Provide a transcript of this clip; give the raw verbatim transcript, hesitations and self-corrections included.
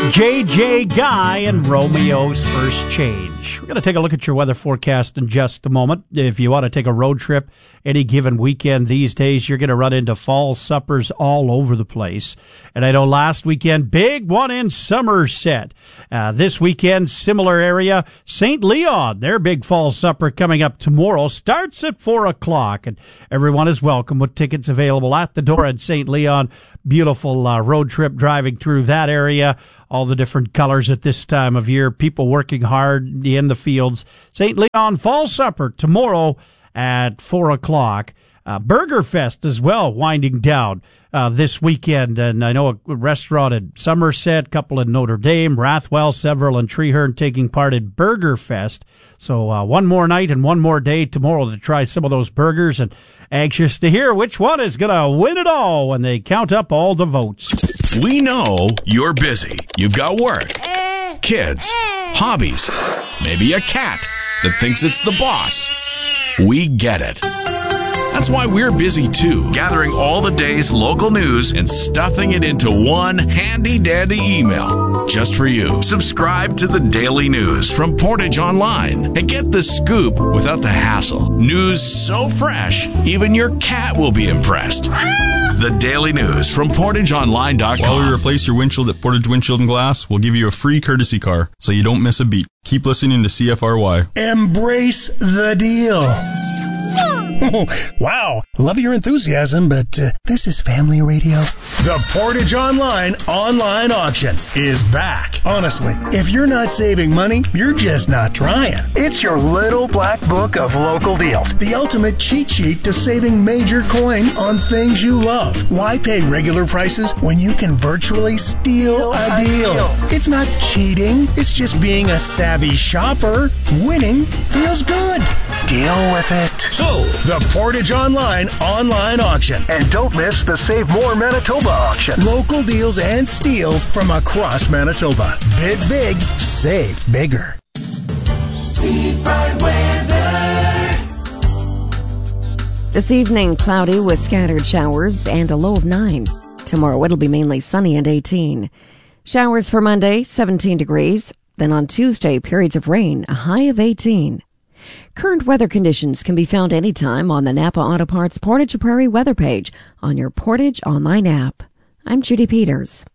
J J Guy and Romeo's First Change. We're going to take a look at your weather forecast in just a moment. If you want to take a road trip any given weekend these days, you're going to run into fall suppers all over the place. And I know last weekend, big one in Somerset. Uh, this weekend, similar area, Saint Leon, their big fall supper coming up tomorrow, starts at four o'clock. And everyone is welcome with tickets available at the door at Saint Leon. Beautiful uh, road trip driving through that area. All the different colors at this time of year. People working hard in the fields. Saint Leon Fall Supper tomorrow at four o'clock. Uh, Burger Fest as well winding down uh, this weekend. And I know a restaurant in Somerset, couple in Notre Dame, Rathwell, several in Treeherne taking part in Burger Fest. So uh, one more night and one more day tomorrow to try some of those burgers, and anxious to hear which one is going to win it all when they count up all the votes. We know you're busy. You've got work, kids, hobbies, maybe a cat that thinks it's the boss. We get it. That's why we're busy too, gathering all the day's local news and stuffing it into one handy-dandy email just for you. Subscribe to the Daily News from Portage Online and get the scoop without the hassle. News so fresh, even your cat will be impressed. The Daily News from Portage Online dot com. While we replace your windshield at Portage Windshield and Glass, we'll give you a free courtesy car so you don't miss a beat. Keep listening to C F R Y. Embrace the deal. Wow, love your enthusiasm, but uh, this is family radio. The Portage Online online auction is back. Honestly, if you're not saving money, you're just not trying. It's your little black book of local deals. The ultimate cheat sheet to saving major coin on things you love. Why pay regular prices when you can virtually steal a deal? It's not cheating. It's just being a savvy shopper. Winning feels good. Deal with it. So, the Portage Online online auction. And don't miss the Save More Manitoba auction. Local deals and steals from across Manitoba. Bid big, save bigger. Seafront weather. This evening, cloudy with scattered showers and a low of nine. Tomorrow, it'll be mainly sunny and eighteen. Showers for Monday, seventeen degrees. Then on Tuesday, periods of rain, a high of eighteen. Current weather conditions can be found anytime on the Napa Auto Parts Portage Prairie weather page on your Portage Online app. I'm Judy Peters.